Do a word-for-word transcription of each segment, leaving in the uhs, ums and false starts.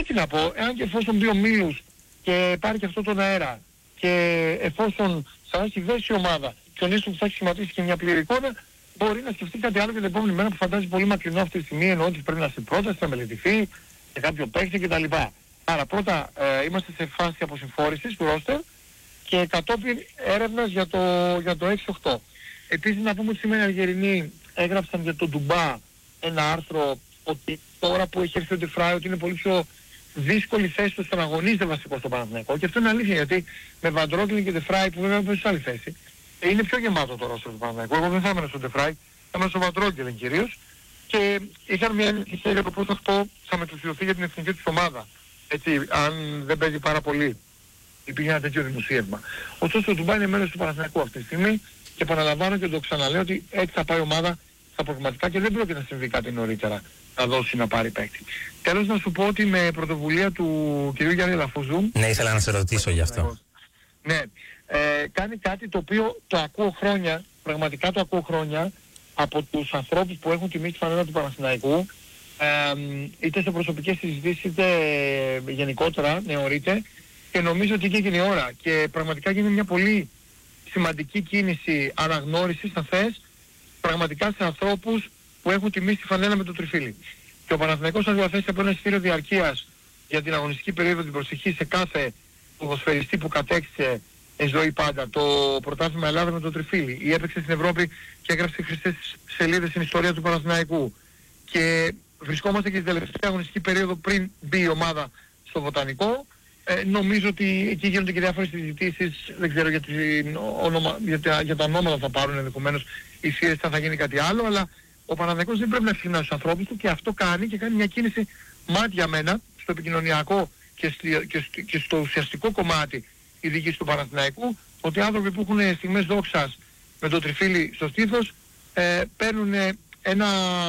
και τι να πω, εάν και εφόσον μπει ο Μίλους και πάρει και αυτό τον αέρα και εφόσον θα έχει δέσει η ομάδα και ο Νίστον θα έχει σχηματίσει και μια πλήρη εικόνα, μπορεί να σκεφτεί κάτι άλλο και την επόμενη μέρα που φαντάζει πολύ μακρινό αυτή τη στιγμή, εννοώ ότι πρέπει να στην πρόταση, να μελετηθεί σε κάποιο παίκτη κτλ. Άρα πρώτα ε, είμαστε σε φάση αποσυμφόρησης του ρόστερ και κατόπιν έρευνας για το, για το έξι οκτώ. Επίσης να πούμε ότι σήμερα οι Αλγερινοί έγραψαν για τον Ντουμπά ένα άρθρο ότι τώρα που έχει έρθει ο Ντεφράι ότι είναι πολύ πιο δύσκολη θέση του στον αγωνίζεται βασικό στο Παναθηναϊκό, και αυτό είναι αλήθεια, γιατί με Βαντρόκλιν και Ντεφράι που βέβαια είναι σε άλλη θέση είναι πιο γεμάτο το ρόστερ του Παναθηναϊκού. Εγώ δεν θα έμενα στον Ντεφράι, θα έμενα στον Βαντρόκλιν κυρίως, και είχαν μια ανησυχία για το πώς αυτό θα μετουσιωθεί για την εθνική της ομάδα. Έτσι, αν δεν παίζει πάρα πολύ. Υπήρχε ένα τέτοιο δημοσίευμα. Ωστόσο το Ντουμπάι είναι μέλος του Παναθηναϊκού αυτή τη στιγμή και επαναλαμβάνω και το ξαναλέω ότι έτσι θα πάει η ομάδα στα προγραμματικά και δεν πρόκειται να συμβεί κάτι νωρίτερα να δώσει να πάρει παίκτη. Τέλος να σου πω ότι με πρωτοβουλία του κ. Γιάννη Λαφούζου... Ναι, ήθελα να σε ρωτήσω γι' αυτό. Ναι, ε, κάνει κάτι το οποίο το ακούω χρόνια, πραγματικά το ακούω χρόνια από τους ανθρώπους που έχουν τιμήσει τη φανέλα του Παναθηναϊκού, ε, είτε σε προσωπικές συζητήσεις είτε γενικότερα νεωρίτε, και νομίζω ότι έγινε η ώρα και πραγματικά γίνεται μια πολύ σημαντική κίνηση αναγνώρισης, αν θες, πραγματικά σε ανθρώπους που έχουν τιμήσει τη φανέλα με το τριφύλι. Και ο Παναθηναϊκός θα διαθέσει από ένα εισιτήριο διαρκείας για την αγωνιστική περίοδο την προσεχή σε κάθε ποδοσφαιριστή που κατέκτησε εν ζωή πάντα το πρωτάθλημα Ελλάδα με το τριφύλι ή έπαιξε στην Ευρώπη και έγραψε χρυσές σελίδες στην ιστορία του Παναθηναϊκού. Και βρισκόμαστε και στην τελευταία αγωνιστική περίοδο πριν μπει η ομάδα στο Βοτανικό. Ε, νομίζω ότι εκεί γίνονται και διάφορες συζητήσεις, δεν ξέρω για, την όνομα, για, τα, για τα ονόματα θα πάρουν ενδεχομένως η Σίεστα, θα γίνει κάτι άλλο, αλλά ο Παναθηναϊκός δεν πρέπει να ξυνά στους ανθρώπους του και αυτό κάνει και κάνει μια κίνηση μάτια μένα στο επικοινωνιακό και, στη, και, στη, και στο ουσιαστικό κομμάτι η δική του Παναθηναϊκού, ότι άνθρωποι που έχουν στιγμές δόξας με το τριφύλι στο στήθος ε, παίρνουν ένα,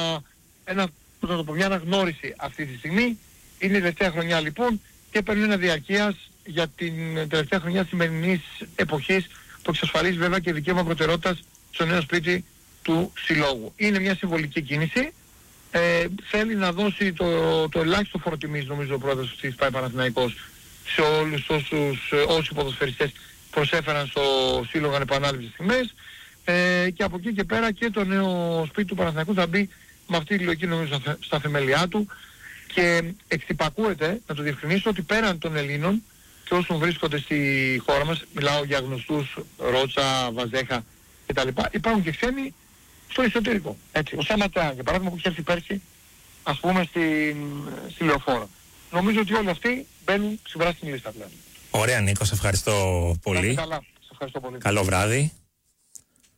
ένα, να το πω, μια αναγνώριση αυτή τη στιγμή. Είναι η τελευταία χρονιά λοιπόν και παίρνουν ένα διαρκείας για την τελευταία χρονιά της σημερινής εποχής που εξασφαλίζει βέβαια και δικαίωμα προτεραιότητας στο νέο σπίτι του συλλόγου. Είναι μια συμβολική κίνηση. Ε, θέλει να δώσει το, το ελάχιστο φόρο τιμής, νομίζω ο πρόεδρος της ΠΑΕ Παναθηναϊκός, σε όλους όσους, όσοι ποδοσφαιριστές προσέφεραν στο σύλλογο ανεπανάληψης στιγμές, ε, και από εκεί και πέρα και το νέο σπίτι του Παναθηναϊκού θα μπει με αυτή τη λογική νομίζω στα, στα θεμελιά του, και εξυπακούεται, να το διευκρινίσω, ότι πέραν των Ελλήνων και όσων βρίσκονται στη χώρα μας, μιλάω για γνωστούς Ρότσα, Βαζέχα κτλ, υπάρχουν και ξένοι στο εσωτερικό. Έτσι, ο Σαματέα, για παράδειγμα, που είχε έρθει πέρσι, ας πούμε, στην, στη Λεωφόρο. Νομίζω ότι όλοι αυτοί μπαίνουν στην πράσινη λίστα πλέον. Ωραία, Νίκο, σε ευχαριστώ πολύ. Καλά, σε ευχαριστώ πολύ. Καλό βράδυ.